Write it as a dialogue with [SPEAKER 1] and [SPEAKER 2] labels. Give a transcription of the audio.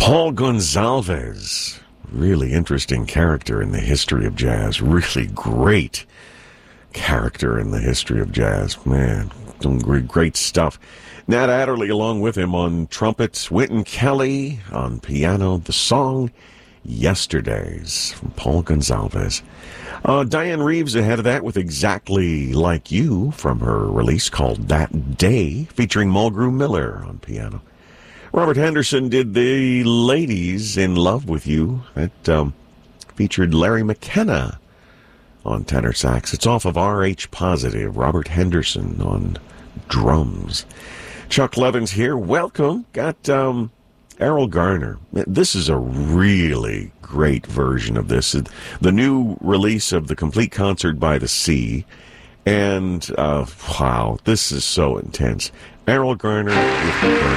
[SPEAKER 1] Paul Gonsalves, really interesting character in the history of jazz. Really great character in the history of jazz. Man, some great stuff. Nat Adderley along with him on trumpets. Wynton Kelly on piano. The song Yesterdays from Paul Gonsalves. Diane Reeves ahead of that with Exactly Like You from her release called That Day, featuring Mulgrew Miller on piano. Robert Henderson did The Ladies in Love with You. That featured Larry McKenna on tenor sax. It's off of RH Positive. Robert Henderson on drums. Chuck Levins here. Welcome. Got Errol Garner. This is a really great version of this. The new release of the Complete Concert by the Sea. And, wow, this is so intense. Errol Garner with the